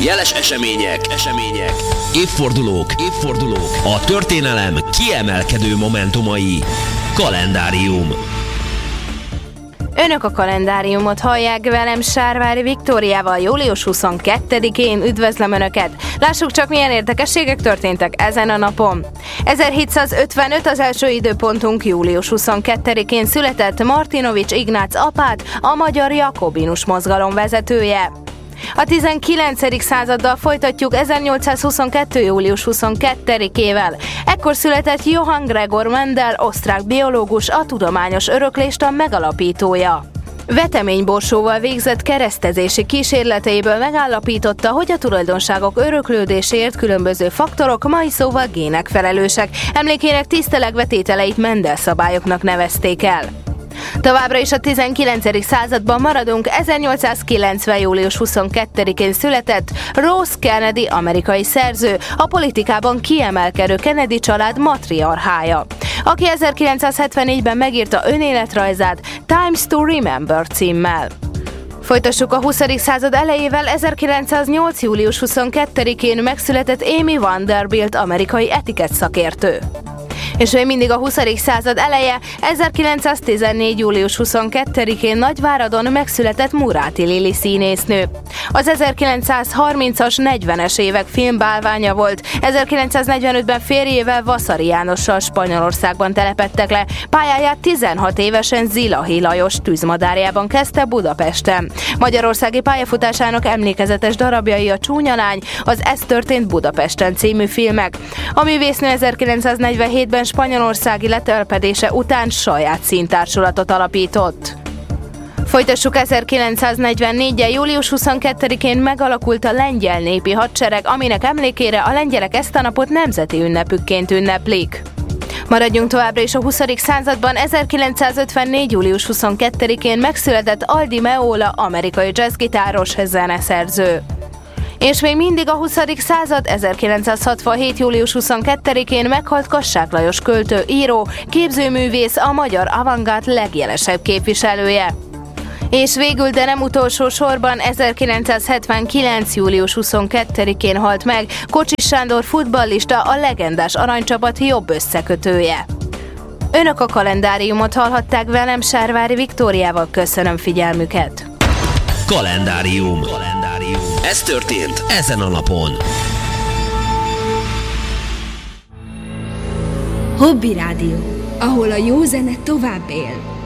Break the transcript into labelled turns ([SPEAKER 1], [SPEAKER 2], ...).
[SPEAKER 1] Jeles események, évfordulók, a történelem kiemelkedő momentumai. Kalendárium.
[SPEAKER 2] Önök a kalendáriumot hallják, velem Sárvári Viktóriával július 22-én üdvözlöm Önöket. Lássuk csak, milyen érdekességek történtek ezen a napon. 1755 az első időpontunk, július 22-én született Martinovics Ignác apát, a magyar jakobinus mozgalom vezetője. A 19. századdal folytatjuk 1822. július 22-ével. Ekkor született Johann Gregor Mendel, osztrák biológus, a tudományos örökléstan megalapítója. Veteményborsóval végzett keresztezési kísérleteiből megállapította, hogy a tulajdonságok öröklődéséért különböző faktorok, mai szóval gének felelősek. Emlékének tisztelegve tételeit Mendel szabályoknak nevezték el. Továbbra is a 19. században maradunk, 1890. július 22-én született Rose Kennedy, amerikai szerző, a politikában kiemelkedő Kennedy család matriarchája, aki 1974-ben megírta önéletrajzát Times to Remember címmel. Folytassuk a 20. század elejével, 1908. július 22-én megszületett Amy Vanderbilt, amerikai etikett szakértő. És még mindig a 20. század eleje, 1914. július 22-én Nagyváradon megszületett Muráti Lili színésznő. Az 1930-as, 40-es évek filmbálványa volt, 1945-ben férjével Vasari Jánossal Spanyolországban telepedtek le, pályáját 16 évesen Zilahi Lajos tűzmadárjában kezdte Budapesten. Magyarországi pályafutásának emlékezetes darabjai a Csúnya lány, az Ez történt Budapesten című filmek. A művésznő 1947-ben spanyolországi letelepedése után saját színtársulatot alapított. Folytassuk 1944-en, július 22-én megalakult a lengyel népi hadsereg, aminek emlékére a lengyelek ezt a napot nemzeti ünnepükként ünneplik. Maradjunk továbbra is a 20. században, 1954. július 22-én megszületett Aldi Meola, amerikai jazzgitáros, zeneszerző. És még mindig a 20. század, 1967. július 22-én meghalt Kassák Lajos költő, író, képzőművész, a magyar avantgárd legjelesebb képviselője. És végül, de nem utolsó sorban, 1979. július 22-én halt meg Kocsis Sándor futballista, a legendás aranycsapat jobb összekötője. Önök a kalendáriumot hallhatták, velem Sárvári Viktóriával, köszönöm figyelmüket.
[SPEAKER 1] Kalendárium. Ez történt ezen a napon.
[SPEAKER 3] Hobby Rádió, ahol a jó zene tovább él.